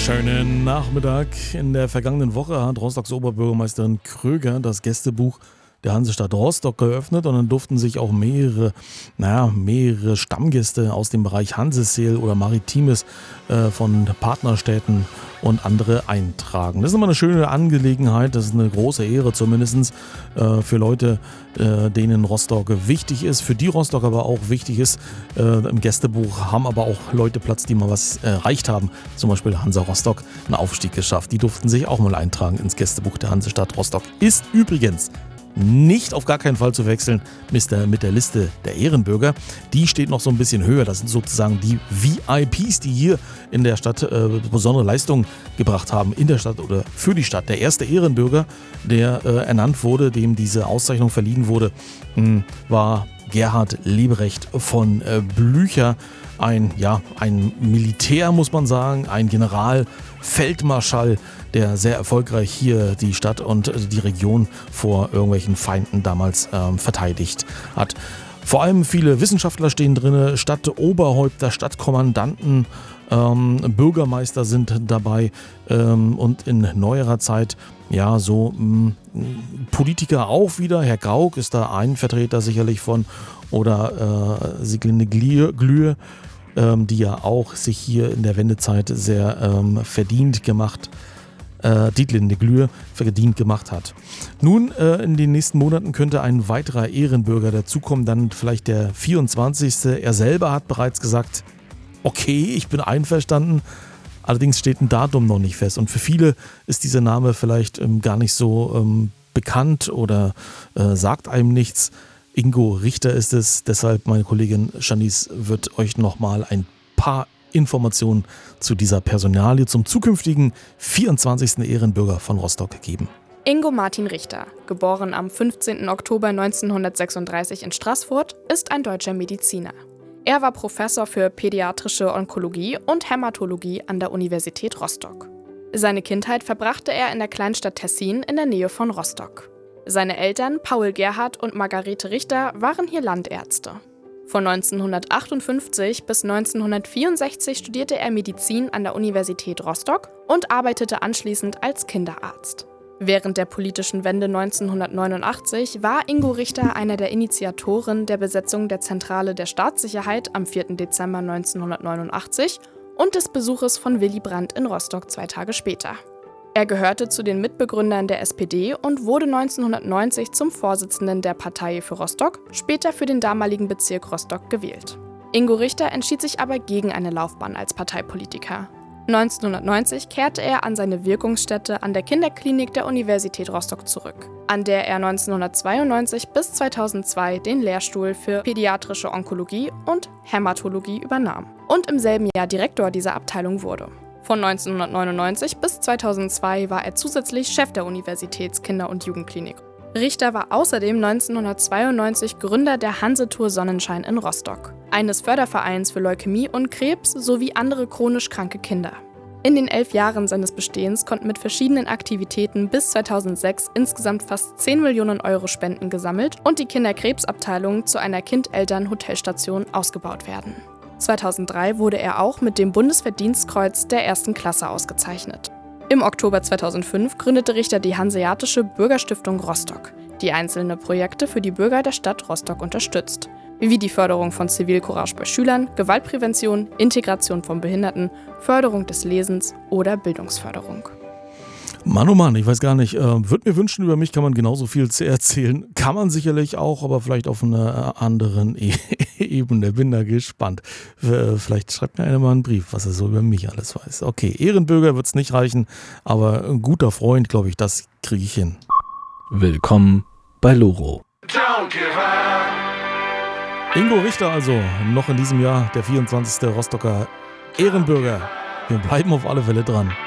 Schönen Nachmittag. In der vergangenen Woche hat Rostocks Oberbürgermeisterin Kröger das Gästebuch der Hansestadt Rostock geöffnet und dann durften sich auch mehrere Stammgäste aus dem Bereich Hanseseel oder Maritimes von Partnerstädten und andere eintragen. Das ist immer eine schöne Angelegenheit, das ist eine große Ehre zumindest für Leute, denen Rostock wichtig ist, für die Rostock aber auch wichtig ist. Im Gästebuch haben aber auch Leute Platz, die mal was erreicht haben, zum Beispiel Hansa Rostock, einen Aufstieg geschafft. Die durften sich auch mal eintragen ins Gästebuch der Hansestadt Rostock. Ist übrigens nicht auf gar keinen Fall zu wechseln mit der Liste der Ehrenbürger. Die steht noch so ein bisschen höher. Das sind sozusagen die VIPs, die hier in der Stadt besondere Leistungen gebracht haben, in der Stadt oder für die Stadt. Der erste Ehrenbürger, der ernannt wurde, dem diese Auszeichnung verliehen wurde, war Gerhard Leberecht von Blücher. Ein Militär, muss man sagen, ein Generalfeldmarschall, der sehr erfolgreich hier die Stadt und die Region vor irgendwelchen Feinden damals verteidigt hat. Vor allem viele Wissenschaftler stehen drin, Stadtoberhäupter, Stadtkommandanten, Bürgermeister sind dabei und in neuerer Zeit Politiker auch wieder. Herr Gauck ist da ein Vertreter sicherlich von, oder Sieglinde Glühe, die ja auch sich hier in der Wendezeit sehr verdient gemacht hat. Nun, in den nächsten Monaten könnte ein weiterer Ehrenbürger dazukommen, dann vielleicht der 24. Er selber hat bereits gesagt, okay, ich bin einverstanden, allerdings steht ein Datum noch nicht fest und für viele ist dieser Name vielleicht gar nicht so bekannt oder sagt einem nichts. Ingo Richter ist es, deshalb meine Kollegin Janice wird euch nochmal ein paar Informationen zu dieser Personalie zum zukünftigen 24. Ehrenbürger von Rostock geben. Ingo Martin Richter, geboren am 15. Oktober 1936 in Straßfurt, ist ein deutscher Mediziner. Er war Professor für pädiatrische Onkologie und Hämatologie an der Universität Rostock. Seine Kindheit verbrachte er in der Kleinstadt Tessin in der Nähe von Rostock. Seine Eltern, Paul Gerhard und Margarete Richter, waren hier Landärzte. Von 1958 bis 1964 studierte er Medizin an der Universität Rostock und arbeitete anschließend als Kinderarzt. Während der politischen Wende 1989 war Ingo Richter einer der Initiatoren der Besetzung der Zentrale der Staatssicherheit am 4. Dezember 1989 und des Besuches von Willy Brandt in Rostock 2 Tage später. Er gehörte zu den Mitbegründern der SPD und wurde 1990 zum Vorsitzenden der Partei für Rostock, später für den damaligen Bezirk Rostock gewählt. Ingo Richter entschied sich aber gegen eine Laufbahn als Parteipolitiker. 1990 kehrte er an seine Wirkungsstätte an der Kinderklinik der Universität Rostock zurück, an der er 1992 bis 2002 den Lehrstuhl für pädiatrische Onkologie und Hämatologie übernahm und im selben Jahr Direktor dieser Abteilung wurde. Von 1999 bis 2002 war er zusätzlich Chef der Universitäts-Kinder- und Jugendklinik. Richter war außerdem 1992 Gründer der Hansetour Sonnenschein in Rostock, eines Fördervereins für Leukämie und Krebs sowie andere chronisch kranke Kinder. In den 11 Jahren seines Bestehens konnten mit verschiedenen Aktivitäten bis 2006 insgesamt fast 10 Millionen Euro Spenden gesammelt und die Kinderkrebsabteilung zu einer Kind-Eltern-Hotelstation ausgebaut werden. 2003 wurde er auch mit dem Bundesverdienstkreuz der 1. Klasse ausgezeichnet. Im Oktober 2005 gründete Richter die Hanseatische Bürgerstiftung Rostock, die einzelne Projekte für die Bürger der Stadt Rostock unterstützt, wie die Förderung von Zivilcourage bei Schülern, Gewaltprävention, Integration von Behinderten, Förderung des Lesens oder Bildungsförderung. Mann, oh Mann, ich weiß gar nicht, würde mir wünschen, über mich kann man genauso viel zu erzählen. Kann man sicherlich auch, aber vielleicht auf einer anderen Ebene. Bin da gespannt. Vielleicht schreibt mir einer mal einen Brief, was er so über mich alles weiß. Okay, Ehrenbürger wird es nicht reichen, aber ein guter Freund, glaube ich, das kriege ich hin. Willkommen bei Loro. Ingo Richter also, noch in diesem Jahr der 24. Rostocker Ehrenbürger. Wir bleiben auf alle Fälle dran.